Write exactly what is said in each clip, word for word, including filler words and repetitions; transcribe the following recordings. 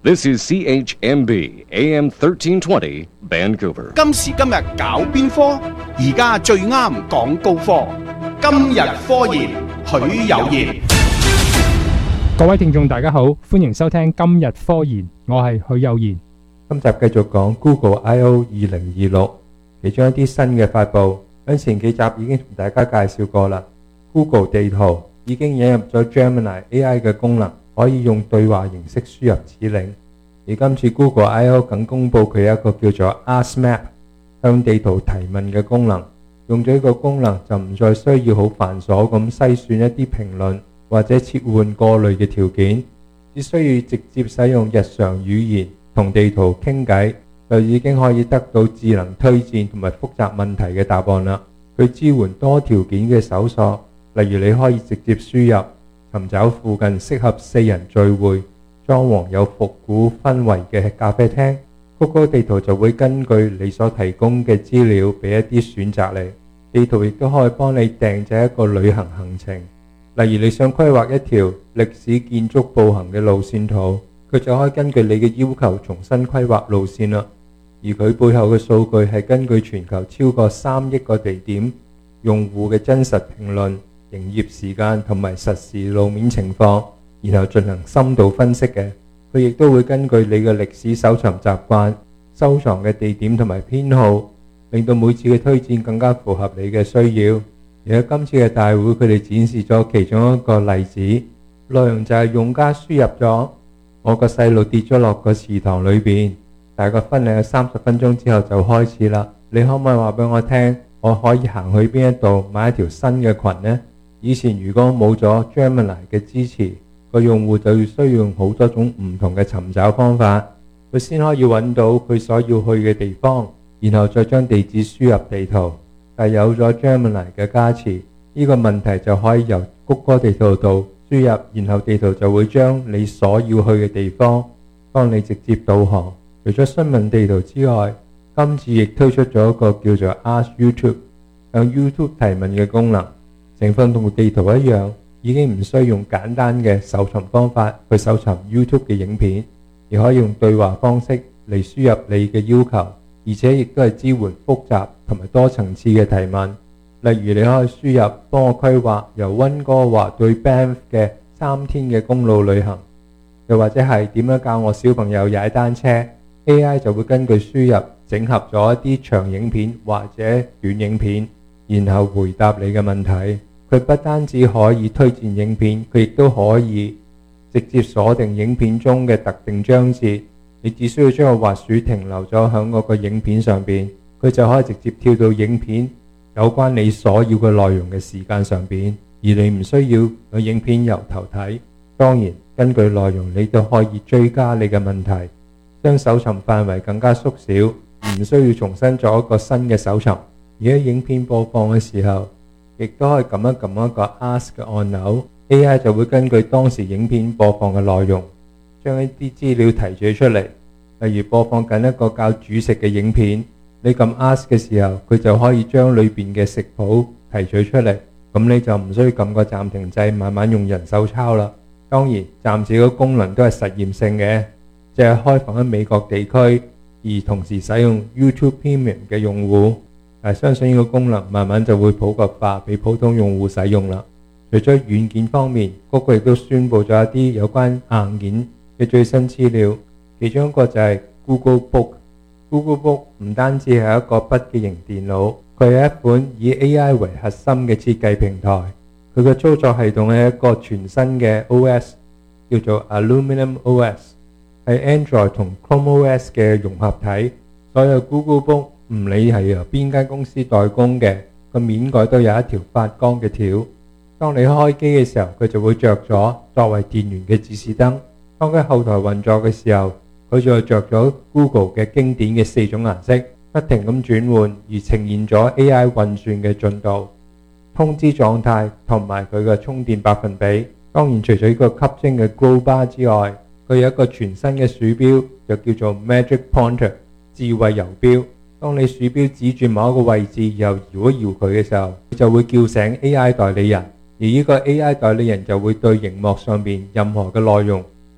This is C H M B A M thirteen twenty Vancouver. 今時今日搞邊科？而家最啱講高科。今日科研，許有賢。 各位聽眾大家好，歡迎收聽今日科研，我係許有賢。 今集繼續講 Google I O 二零二六，其中一啲新嘅發佈。喺前幾集已經同大家介紹過啦。Google 地圖已經引入咗 Gemini A I 嘅功能，可以用對話形式輸入指令。而今次 Google I O 更公佈佢有一個叫做 Ask Map 向地圖提問嘅功能。用咗呢個功能就唔再需要好繁瑣咁篩選一啲評論或者切換過濾嘅條件，只需要直接使用日常語言同地圖傾偈，就已經可以得到智能推薦同埋複雜問題嘅答案啦。佢支援多條件嘅搜索，例如你可以直接輸入尋找附近適合四人聚會、裝潢有復古氛圍嘅咖啡廳。Google 地圖就會根據你所提供嘅資料俾一啲選擇你。地圖亦都可以幫你訂製一個旅行行程，例如你想規劃一條歷史建築步行嘅路線圖，佢就可以根據你嘅要求重新規劃路線啦。而佢背後嘅數據係根據全球超過三億個地點用戶嘅真實評論、營業時間同埋實時路面情況，然後進行深度分析嘅。佢亦都會根據你嘅歷史搜尋習慣、收藏嘅地點同埋編號，令到每次嘅推薦更加符合你嘅需要。而喺今次嘅大會，佢哋展示咗其中一個例子，內容就係用家輸入咗我個細路跌咗落個池塘裏邊，大概分零三十分鐘之後就開始啦。你可唔可以話俾我聽，我可以行去邊一度買一條新嘅裙呢？以前如果冇咗 Gemini 嘅支持，個用戶就要需要用好多種唔同嘅尋找方法，佢先可以揾到佢所要去嘅地方，然後再將地址輸入地圖。但有咗 Gemini 嘅加持，呢個問題就可以由谷歌地圖度輸入，然後地圖就會將你所要去嘅地方幫你直接導航。除咗詢問地圖之外，今次亦推出咗一個叫做 Ask YouTube 向 YouTube 提問嘅功能。情況同地圖一樣，已經唔需要用簡單嘅搜尋方法去搜尋 YouTube 嘅影片，而可以用對話方式嚟輸入你嘅要求，而且亦都係支援複雜同埋多層次嘅提問。例如你可以輸入幫我規劃由溫哥華對 Banff 嘅三天嘅公路旅行，又或者係點樣教我小朋友踩單車， A I 就會根據輸入整合咗一啲長影片或者短影片，然後回答你嘅問題。佢不單止可以推薦影片，佢亦都可以直接鎖定影片中嘅特定章節。你只需要將個滑鼠停留咗響嗰個影片上邊，佢就可以直接跳到影片有關你所要嘅內容嘅時間上邊，而你唔需要個影片由頭睇。當然，根據內容你都可以追加你嘅問題，將搜尋範圍更加縮小，唔需要重新做一個新嘅搜尋。而喺影片播放嘅時候，亦都可以撳一撳一個 Ask 嘅按鈕， A I 就會根據當時影片播放嘅內容，將一啲資料提取出嚟。例如播放緊一個教煮食嘅影片，你撳 Ask 嘅時候，佢就可以將裏邊嘅食譜提取出嚟，咁你就唔需要撳個暫停掣，慢慢用人手抄啦。當然，暫時個功能都係實驗性嘅，即係開放喺美國地區，而同時使用 YouTube Premium 嘅用戶。但相信呢個功能慢慢就會普及化，俾普通用戶使用啦。除咗軟件方面，谷歌亦都宣布咗一啲有關硬件嘅最新資料，其中一個就係 Google Book。Google Book 唔單止係一個筆記型電腦，佢係一款以 A I 為核心嘅設計平台。佢嘅操作系統係一個全新嘅 O S， 叫做 Aluminum O S， 係 Android 同 Chrome O S 嘅融合體。所有 Google Book唔理係由邊間公司代工嘅，個面蓋都有一條發光嘅條。當你開機嘅時候，佢就會着咗作為電源嘅指示燈。當佢後台運作嘅時候，佢就着咗 Google 嘅經典嘅四種顏色，不停咁轉換，而呈現咗 A I 運算嘅進度、通知狀態同埋佢嘅充電百分比。當然除咗呢個吸睛嘅 Glow Bar 之外，佢有一個全新嘅鼠標，就叫做 Magic Pointer 智慧游標。當你鼠標指住某一個位置，又搖一搖佢嘅時候，佢就會叫醒 A I 代理人，而呢個 A I 代理人就會對熒幕上邊任何嘅內容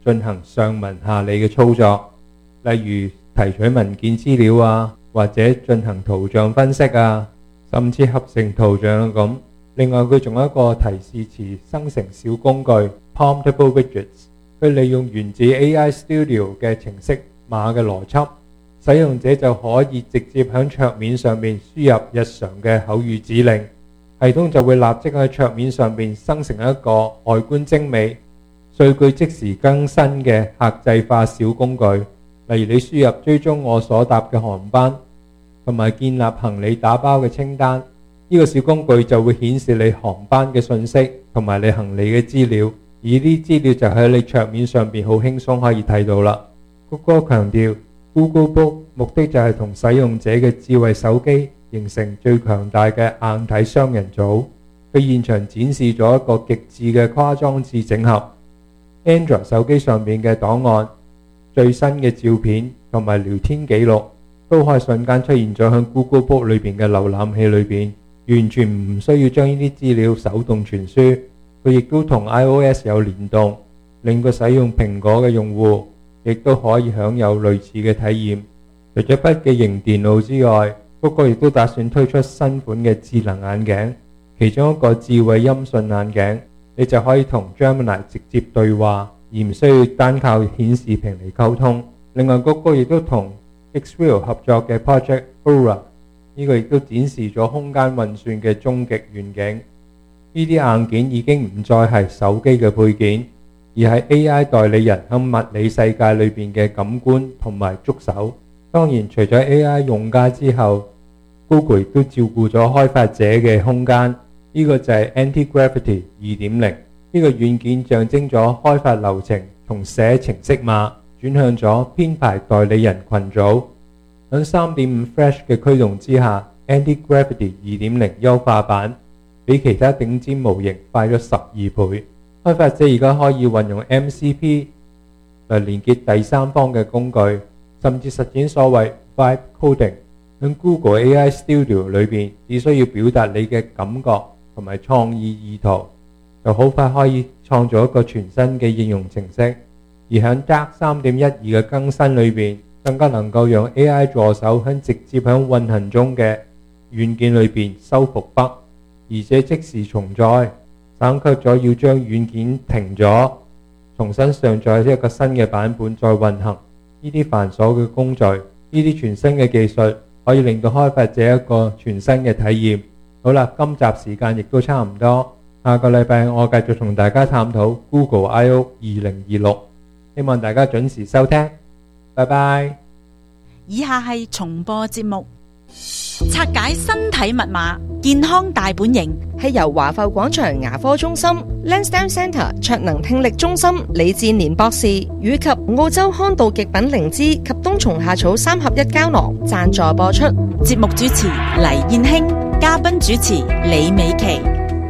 進行上文下理嘅操作，例如提取文件資料啊，或者進行圖像分析啊，甚至合成圖像咁。另外佢仲有一個提示詞生成小工具 Promptable Widgets， 佢利用源自 A I Studio 嘅程式碼嘅邏輯，使用者就可以直接喺桌面上面輸入日常嘅口語指令，系統就會立即喺桌面上面生成一個外觀精美、數據即時更新嘅客製化小工具。例如你輸入追蹤我所搭嘅航班，同埋建立行李打包嘅清單，呢個小工具就會顯示你航班嘅信息同埋你行李嘅資料，而呢啲資料就喺你桌面上邊好輕鬆可以睇到啦。谷歌強調 Google Book 目的就係同使用者嘅智慧手機形成最強大嘅硬體雙人組。佢現場展示咗一個極致嘅跨裝置整合 Android 手機上面嘅檔案、最新嘅照片同埋聊天記錄都可以瞬間出現咗喺 Google Book 裏邊嘅瀏覽器裏邊，完全唔需要將呢啲資料手動傳輸。佢亦都同 iOS 有聯動，令個使用蘋果嘅用戶亦都可以享有類似嘅體驗。除咗筆記型電腦之外，谷歌亦都打算推出新款嘅智能眼鏡，其中一個智慧音訊眼鏡，你就可以同 Gemini 直接對話，而唔需要單靠顯示屏嚟溝通。另外，谷歌亦都同 Xreal 合作嘅 Project Aura， 呢個亦都展示咗空間運算嘅終極願景。呢啲硬件已經唔再係手機嘅配件，而係 A I 代理人喺物理世界裏邊嘅感官同埋觸手。當然，除咗 A I 用家之後， Google 亦都照顧咗開發者嘅空間。呢個就係 Anti-Gravity 二點零，呢個軟件象徵咗開發流程從寫程式碼轉向咗編排代理人群組。喺 三點五 Flash 嘅驅動之下， Anti-Gravity 二點零優化版比其他頂尖模型快咗十二倍。開發者而家可以運用 M C P 嚟連結第三方嘅工具，甚至實踐所謂 Vibe Coding。喺 Google A I Studio 裏邊，只需要表達你嘅感覺同埋創意意圖，就好快可以創造一個全新嘅應用程式。而喺 Dark 三點一二嘅更新裏邊，更加能夠讓 A I 助手喺直接喺運行中嘅軟件裏邊修復 bug， 而且即時重載，省卻咗要將軟件停咗，重新上載一個新嘅版本再運行呢啲繁瑣嘅工序。呢啲全新嘅技術可以令到開發者一個全新嘅體驗。好啦，今集時間亦都差唔多，下個禮拜我繼續同大家探討 Google I O 二零二六，希望大家準時收聽，拜拜。 以下係重播節目，拆解身體密碼，健康大本營， 係由華埠廣場牙科中心 Lansdowne Centre 卓能聽力中心李志年博士以及澳洲康道極品靈芝及冬蟲夏草三合一膠囊贊助播出。 節目主持黎燕興，嘉賓主持李美琪。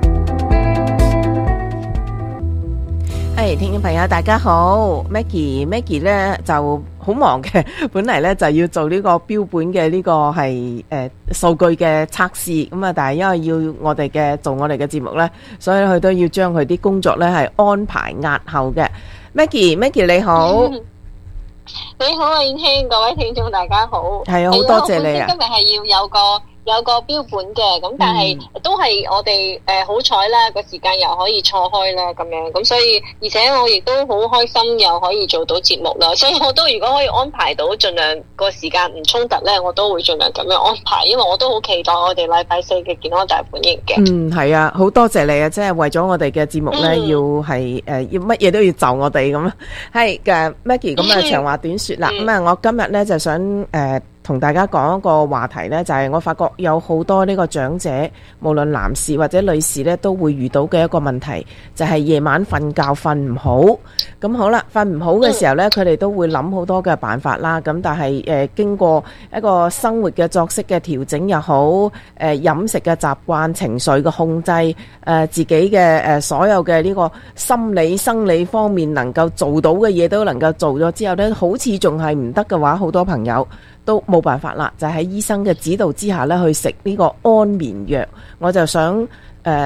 誒，聽眾朋友大家好 ，Maggie Maggie 咧就好忙嘅，本嚟咧就要做呢個標本嘅呢個係誒數據嘅測試，咁啊，但係因為要我哋嘅做我哋嘅節目咧，所以佢都要將佢啲工作咧係安排押後嘅。Maggie Maggie 你好， 嗯、你好啊，燕興，各位聽眾大家好， 係啊，好多謝你啊， 今日係要有個。有個標本嘅，咁但係都係我哋誒好彩啦，個時間又可以錯開啦，咁樣咁所以，而且我亦都好開心又可以做到節目啦，所以我都如果可以安排到，盡量個時間唔衝突咧，我都會盡量咁樣安排，因為我都好期待我哋禮拜四嘅健康大本營嘅。 嗯，係啊，好多謝你啊，即係為咗我哋嘅節目咧，嗯、要係誒、呃、要乜嘢都要就我哋咁。係嘅 Maggie， 咁啊長話短說啦，咁啊、嗯、我今日咧就想誒。呃同大家講一個話題呢，就係我發覺有好多呢個長者，無論男士或者女士呢，都會遇到嘅一個問題，就係夜晚瞓覺瞓唔好。咁好啦，瞓唔好嘅時候呢，佢哋都會諗好多嘅辦法啦。咁但係誒經過一個生活嘅作息嘅調整又好，誒飲食嘅習慣、情緒嘅控制，誒自己嘅誒所有嘅呢個心理生理方面能夠做到嘅嘢都能夠做咗之後呢，好似仲係唔得嘅話，好多朋友都冇辦法啦，就喺醫生嘅指導之下咧，去食呢個安眠藥。我就想誒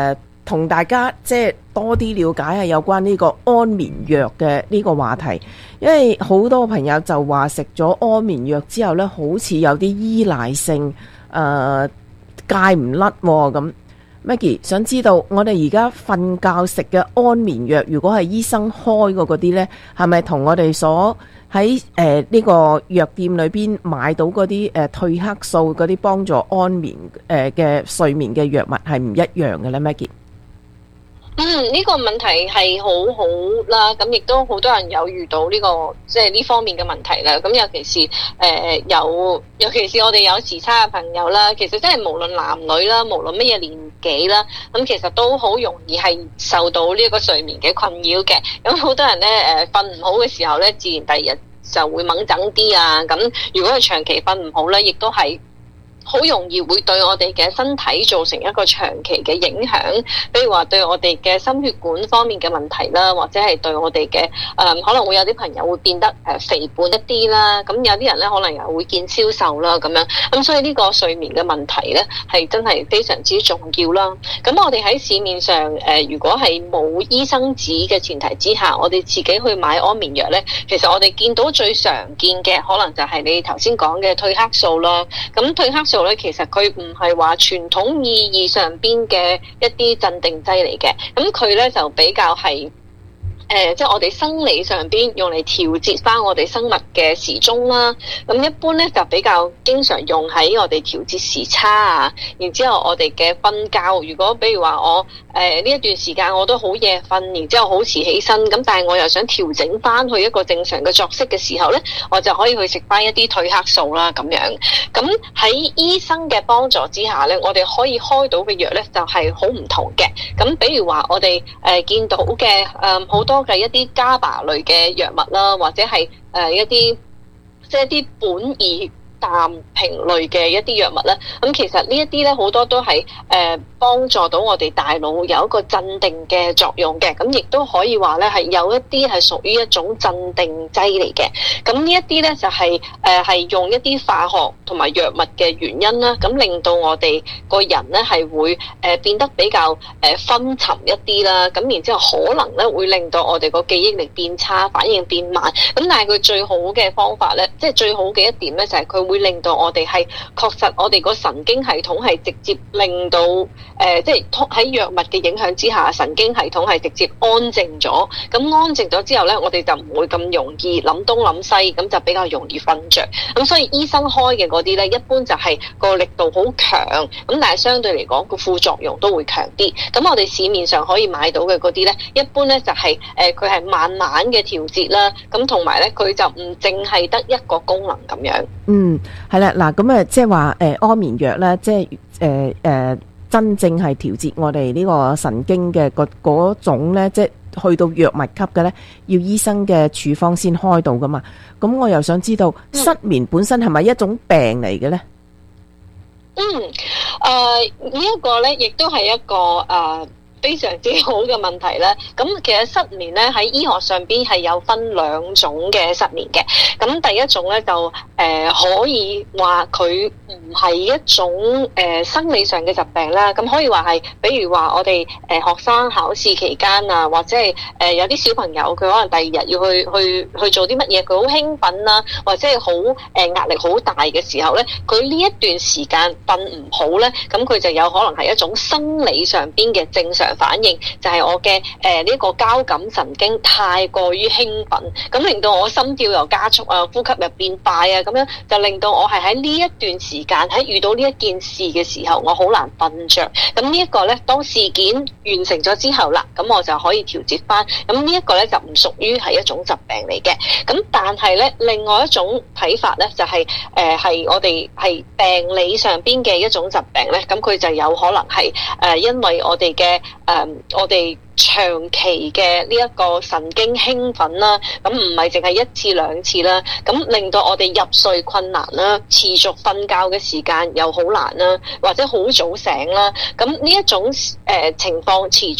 同大家即係多啲了解係有關呢個安眠藥嘅呢個話題，因為好多朋友就話食咗安眠藥之後呢，好似有啲依賴性，誒、呃、戒唔甩咁。Maggie 想知道我哋而家瞓覺食嘅安眠藥，如果係醫生開過嗰啲呢，係咪同我哋所喺誒呢個藥店裏邊買到嗰啲誒褪黑素嗰啲幫助安眠誒嘅、呃、睡眠嘅藥物係唔一樣嘅呢？ Maggie？ 嗯，呢、這個問題係好好啦，咁亦都好多人有遇到呢、這個即係呢方面嘅問題啦。咁尤其是誒、呃、有，尤其是我哋有時差嘅朋友啦，其實真係無論男女啦，無論乜嘢年紀啦，咁其實都好容易係受到呢一個睡眠嘅困擾嘅。咁好多人咧誒瞓唔好嘅時候咧，自然第二日就會猛整啲啊。咁如果係長期瞓唔好咧，亦都係好容易會對我哋嘅身體造成一個長期嘅影響，比如話對我哋嘅心血管方面嘅問題啦，或者係對我哋嘅誒可能會有啲朋友會變得誒肥胖一啲啦，咁有啲人咧可能又會見消瘦啦咁樣，咁所以呢個睡眠嘅問題咧係真係非常之重要啦。咁我哋喺市面上誒、呃、如果係冇醫生紙嘅前提之下，我哋自己去買安眠藥咧，其實我哋見到最常見嘅可能就係你頭先講嘅褪黑素啦。咁褪黑素咧，其實佢唔係話傳統意義上邊嘅一啲鎮定劑嚟嘅，咁佢咧就比較係誒、呃，即係我哋生理上邊用嚟調節翻我哋生物嘅時鐘啦。咁一般咧就比較經常用喺我哋調節時差啊。然之後我哋嘅瞓覺，如果比如話我誒呢、呃、一段時間我都好夜瞓，然之後好遲起身，咁但係我又想調整翻去一個正常嘅作息嘅時候咧，我就可以去食翻一啲褪黑素啦咁樣。咁喺醫生嘅幫助之下咧，我哋可以開到嘅藥咧就係好唔同嘅。咁比如話我哋誒、呃、見到嘅誒好多嘅一啲加巴類嘅藥物啦，或者係誒、呃、一啲即係一啲苯二氮平類嘅一啲藥物咧，咁其實呢一啲咧好多都係誒幫助到我哋大腦有一個鎮定嘅作用嘅，咁亦都可以話咧係有一啲係屬於一種鎮定劑嚟嘅。咁呢一啲咧就係誒係用一啲化學同埋藥物嘅原因啦，咁令到我哋個人咧係會誒變得比較誒昏沉一啲啦，咁然之後可能咧會令到我哋個記憶力變差，反應變慢。咁但係佢最好嘅方法咧，即係最好嘅一點咧就係佢會令到我哋係確實我哋個神經系統係直接令到誒、呃、即係喺藥物嘅影響之下，神經系統係直接安靜咗。咁安靜咗之後咧，我哋就唔會咁容易諗東諗西，咁就比較容易瞓着。咁所以醫生開嘅嗰啲咧，一般就係個力度好強，咁但係相對嚟講個副作用都會強啲。咁我哋市面上可以買到嘅嗰啲咧，一般咧就係誒佢係慢慢嘅調節啦，咁同埋咧佢就唔淨係得一個功能咁樣。 嗯。係啦，嗱咁啊，即係話誒安眠藥咧，即係誒誒真正係調節我哋呢個神經嘅嗰嗰種咧，即係去到藥物級嘅咧，要醫生嘅處方先開到噶嘛。咁我又想知道，失眠本身係咪一種病嚟嘅咧？ 嗯，誒、呃這個、呢一個咧，亦都係一個誒。呃非常之好嘅問題咧，咁其實失眠咧喺醫學上邊係有分兩種嘅失眠嘅。咁第一種咧就誒、呃、可以話佢唔係一種誒、呃、生理上嘅疾病啦。咁可以話係，比如話我哋誒、呃、學生考試期間啊，或者係誒、呃、有啲小朋友佢可能第二日要去去去做啲乜嘢，佢好興奮啦，或者係好誒壓力好大嘅時候咧，佢呢一段時間瞓唔好咧，咁佢就有可能係一種生理上邊嘅正常反應，就係、是、我嘅誒呢個交感神經太過於興奮，咁令到我心跳又加速啊，呼吸又變快啊，咁樣就令到我係喺呢一段時間喺遇到呢一件事嘅時候，我好難瞓着。咁呢一個呢，當事件完成咗之後啦，咁我就可以調節翻。咁呢一個呢，就唔屬於係一種疾病嚟嘅。咁但係呢，另外一種睇法呢，就係誒係我哋係病理上邊嘅一種疾病呢。咁佢就有可能係誒、呃、因為我哋嘅誒、呃，我哋長期嘅呢一個神經興奮啦，咁唔係淨係一次兩次啦，咁令到我哋入睡困難啦，持續瞓覺嘅時間又好難啦，或者好早醒啦，咁呢一種誒、呃、情況持續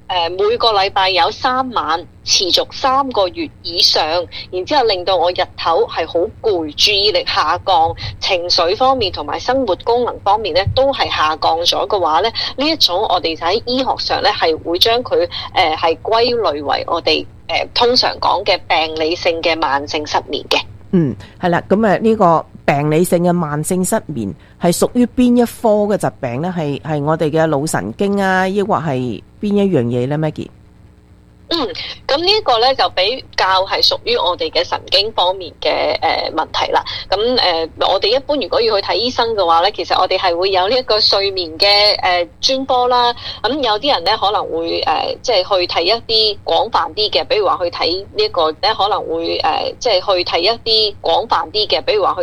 誒每個禮拜有三晚持續三個月以上，然之後令到我日頭係好攰，注意力下降，情緒方面同埋生活功能方面咧都係下降咗嘅話咧，呢一種我哋就喺醫學上咧係會將佢誒係歸類為我哋誒、呃、通常講嘅病理性嘅慢性失眠嘅。 嗯，係啦，咁誒呢個病理性嘅慢性失眠係屬於邊一科嘅疾病呢？係係我哋嘅腦神經啊，抑或係邊一樣嘢呢？ Maggie？ 嗯，咁呢個咧就比較係屬於我哋嘅神經方面嘅誒問題啦。咁誒、呃，我哋一般如果要去睇醫生嘅話咧，其實我哋係會有呢一個睡眠嘅誒專科啦。咁有啲人咧可能會誒即係去睇一啲廣泛啲嘅，比如話去睇呢一個咧可能會誒即係去睇一啲廣泛啲嘅，比如話去